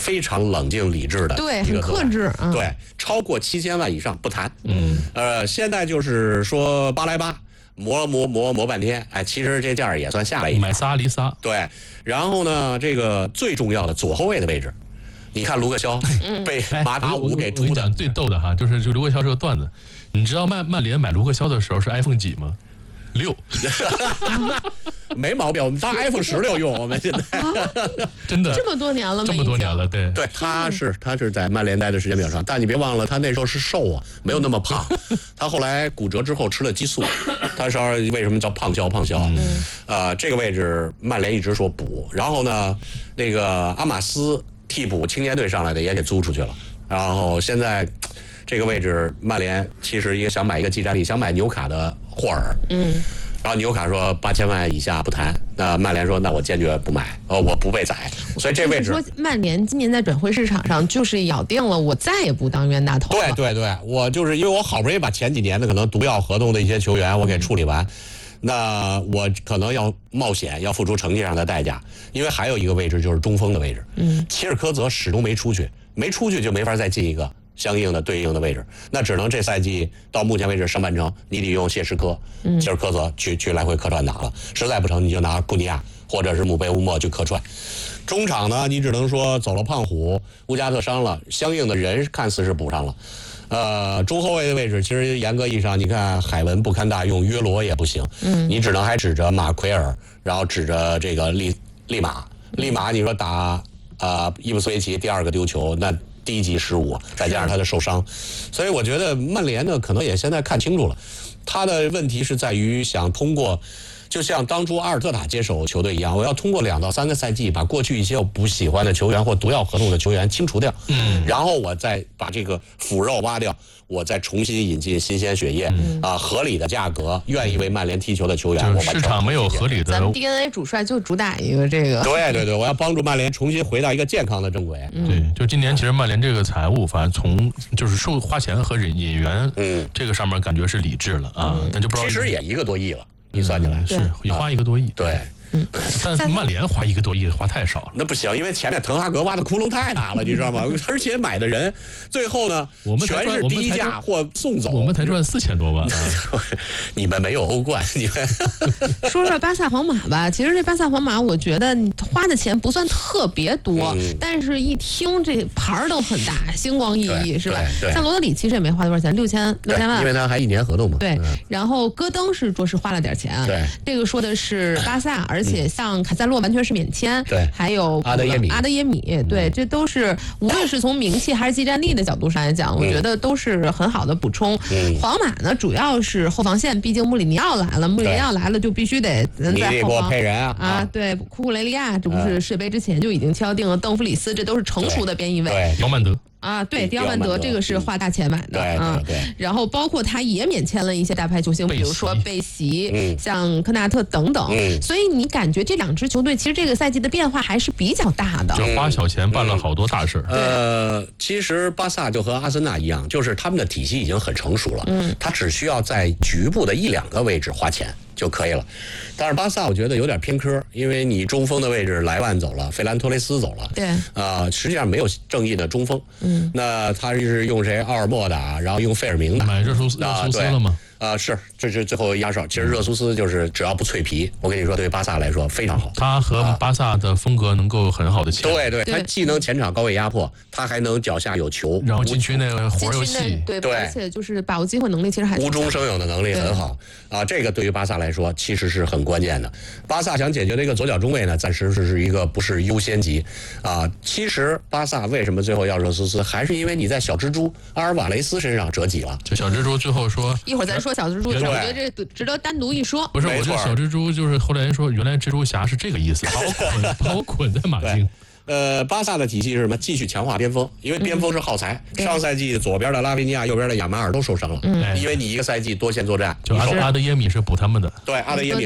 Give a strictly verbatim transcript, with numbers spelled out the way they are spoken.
非常冷静理智的， 对，很克制， 嗯、对，超过七千万以上不谈。嗯，呃，现在就是说八来八。磨磨磨磨半天，哎，其实这价也算下来一点， 买仨离仨。 对，然后呢，这个最重要的左后卫的位置，你看卢克肖被马达五给突的。 最逗的哈，就是就卢克肖这个段子，你知道曼曼联买卢克肖的时候是 iPhone 几吗？六， 没毛病，我们当 iPhone 十六用，我们现在真的这么多年了， 这么多年了，对对，他是他是在曼联待的时间比较长，但你别忘了，他那时候是瘦啊，没有那么胖。他后来骨折之后吃了激素，他说为什么叫胖肖胖肖？嗯，呃，这个位置曼联一直说补，然后呢，那个阿马斯替补青年队上来的也给租出去了，然后现在。这个位置，曼联其实也想买一个技战力，想买纽卡的霍尔，嗯，然后纽卡说八千万以下不谈，那曼联说那我坚决不买，呃，我不被宰，所以这位置说曼联今年在转会市场上就是咬定了我再也不当冤大头了。 对对对，我就是因为我好不容易把前几年的可能毒药合同的一些球员我给处理完，那我可能要冒险，要付出成绩上的代价，因为还有一个位置就是中锋的位置，嗯，齐尔科泽始终没出去，没出去就没法再进一个。相应的对应的位置，那只能这赛季到目前为止上半程，你得用谢什科、齐尔科泽去去来回客串打了。实在不成，你就拿库尼亚或者是姆贝乌莫去客串。中场呢，你只能说走了胖虎，乌加特伤了，相应的人看似是补上了。呃，中后卫的位置，其实严格意义上，你看海文不堪大用，约罗也不行，嗯，你只能还指着马奎尔，然后指着这个利利马，利马你说打啊、呃、伊布斯维奇第二个丢球，那。低级失误，再加上他的受伤，所以我觉得曼联呢，可能也现在看清楚了，他的问题是在于想通过，就像当初阿尔特塔接手球队一样，我要通过两到三个赛季，把过去一些我不喜欢的球员或毒药合同的球员清除掉，嗯，然后我再把这个腐肉挖掉，我再重新引进新鲜血液，嗯、啊，合理的价格，愿意为曼联踢球的球员， 就是市场没有合理的。 咱们 D N A 主帅就主打一个这个。 对对对，我要帮助曼联重新回到一个健康的正轨。 嗯、对，就今年其实曼联这个财务，反正从就是收花钱和引引援，嗯，这个上面感觉是理智了啊，那、嗯、就不知道。 其实也一个多亿了，你算起来、 嗯、是也花一个多亿。 对。 嗯，但是曼联花一个多亿花太少了， 那不行，因为前面滕哈格挖的窟窿太大了，你知道吗？而且买的人最后呢， 我们全是低价或送走， 我们才赚四千多万、啊， 你们没有欧冠，你们说说巴萨皇马吧。其实这巴萨皇马，我觉得你花的钱不算特别多，嗯、但是一听这牌儿都很大，星光熠熠，是吧？像罗德里其实也没花多少钱，六千六千万， 因为他还一年合同嘛。 对， 嗯、 然后戈登是说是花了点钱， 对， 这个说的是巴萨。而且像卡塞洛完全是免签， 对， 还有阿德耶米， 阿德耶米，对，这都是无论是从名气还是技战力的角度上来讲，我觉得都是很好的补充。嗯、皇马呢，主要是后防线，毕竟穆里尼奥来了，穆里尼奥来了就必须得人在后防配人啊啊，对，库库雷利亚这不是世界杯之前就已经敲定了，邓弗里斯这都是成熟的边翼位， 对， 姚曼德。 啊，对，迪奥曼德这个是花大钱买的， 啊，对， 然后包括他也免签了一些大牌球星，比如说贝席，嗯，像科纳特等等，嗯，所以你感觉这两支球队其实这个赛季的变化还是比较大的， 就花小钱办了好多大事。 呃，其实巴萨就和阿森纳一样，就是他们的体系已经很成熟了，嗯，他只需要在局部的一两个位置花钱就可以了。但是巴萨我觉得有点偏科，因为你中锋的位置莱万走了，费兰托雷斯走了， 对， 啊、呃，实际上没有正义的中锋，嗯，那他是用谁？奥尔莫打，然后用费尔明打， 买热苏斯热苏斯了吗？ 啊、呃，是，这是最后压哨。其实热苏斯就是只要不脆皮，我跟你说，对巴萨来说非常好。 他和巴萨的风格能够很好的切。 对对，他既能前场高位压迫，他还能脚下有球， 然后禁区那个活儿又细， 对对，而且就是把握机会能力其实还无中生有的能力很好啊。这个对于巴萨来说其实是很关键的。巴萨想解决的一个左脚中卫呢，暂时是一个不是优先级啊。其实巴萨为什么最后要热苏斯，还是因为你在小蜘蛛阿尔瓦雷斯身上折戟了。 就小蜘蛛最后说， 一会儿咱说小蜘蛛，我觉得这值得单独一说。 不是，我觉得小蜘蛛就是后来人说，原来蜘蛛侠是这个意思，把我捆，把我捆在马竞。 呃，巴萨的体系是什么？继续强化边锋，因为边锋是耗材。嗯、上赛季左边的拉维尼亚，右边的亚马尔都受伤了，嗯、因为你一个赛季多线作战。 就阿德阿德耶米是补他们的。 对，阿德耶米